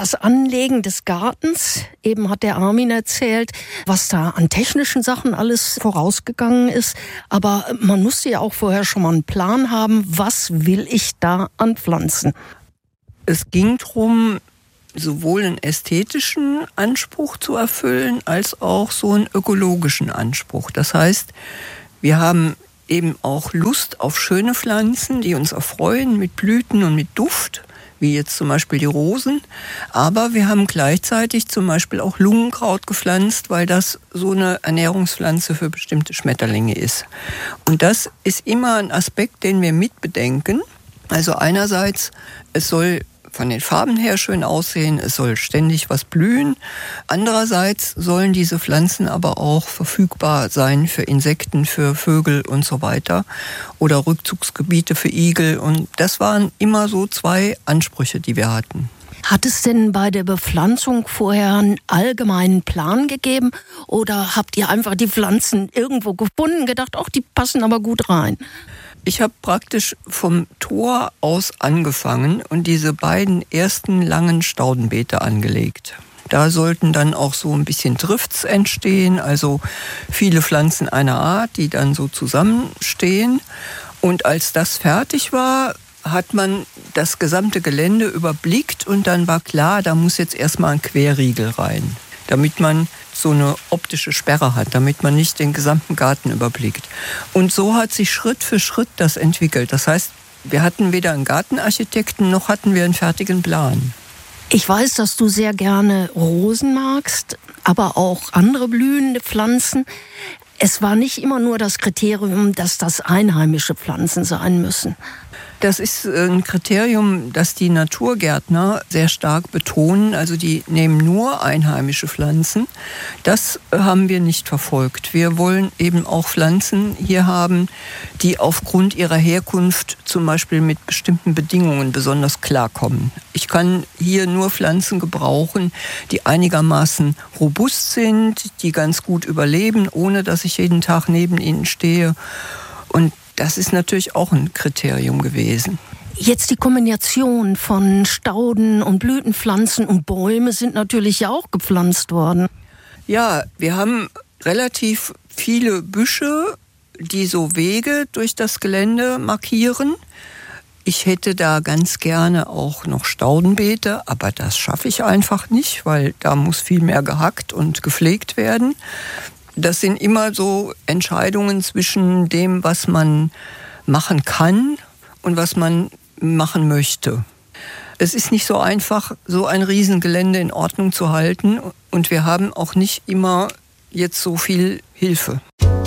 Das Anlegen des Gartens, eben hat der Armin erzählt, was da an technischen Sachen alles vorausgegangen ist. Aber man musste ja auch vorher schon mal einen Plan haben, was will ich da anpflanzen? Es ging darum, sowohl einen ästhetischen Anspruch zu erfüllen, als auch so einen ökologischen Anspruch. Das heißt, wir haben eben auch Lust auf schöne Pflanzen, die uns erfreuen mit Blüten und mit Duft, wie jetzt zum Beispiel die Rosen. Aber wir haben gleichzeitig zum Beispiel auch Lungenkraut gepflanzt, weil das so eine Ernährungspflanze für bestimmte Schmetterlinge ist. Und das ist immer ein Aspekt, den wir mitbedenken. Also einerseits, es soll von den Farben her schön aussehen, es soll ständig was blühen. Andererseits sollen diese Pflanzen aber auch verfügbar sein für Insekten, für Vögel und so weiter oder Rückzugsgebiete für Igel. Und das waren immer so zwei Ansprüche, die wir hatten. Hat es denn bei der Bepflanzung vorher einen allgemeinen Plan gegeben oder habt ihr einfach die Pflanzen irgendwo gefunden, gedacht, ach, die passen aber gut rein? Ich habe praktisch vom Tor aus angefangen und diese beiden ersten langen Staudenbeete angelegt. Da sollten dann auch so ein bisschen Drifts entstehen, also viele Pflanzen einer Art, die dann so zusammenstehen. Und als das fertig war, hat man das gesamte Gelände überblickt und dann war klar, da muss jetzt erstmal ein Querriegel rein, damit man so eine optische Sperre hat, damit man nicht den gesamten Garten überblickt. Und so hat sich Schritt für Schritt das entwickelt. Das heißt, wir hatten weder einen Gartenarchitekten, noch hatten wir einen fertigen Plan. Ich weiß, dass du sehr gerne Rosen magst, aber auch andere blühende Pflanzen. Es war nicht immer nur das Kriterium, dass das einheimische Pflanzen sein müssen. Das ist ein Kriterium, das die Naturgärtner sehr stark betonen. Also die nehmen nur einheimische Pflanzen. Das haben wir nicht verfolgt. Wir wollen eben auch Pflanzen hier haben, die aufgrund ihrer Herkunft zum Beispiel mit bestimmten Bedingungen besonders klarkommen. Ich kann hier nur Pflanzen gebrauchen, die einigermaßen robust sind, die ganz gut überleben, ohne dass ich jeden Tag neben ihnen stehe. Und das ist natürlich auch ein Kriterium gewesen. Jetzt die Kombination von Stauden und Blütenpflanzen und Bäume sind natürlich auch gepflanzt worden. Ja, wir haben relativ viele Büsche, die so Wege durch das Gelände markieren. Ich hätte da ganz gerne auch noch Staudenbeete, aber das schaffe ich einfach nicht, weil da muss viel mehr gehackt und gepflegt werden. Das sind immer so Entscheidungen zwischen dem, was man machen kann und was man machen möchte. Es ist nicht so einfach, so ein Riesengelände in Ordnung zu halten und wir haben auch nicht immer jetzt so viel Hilfe.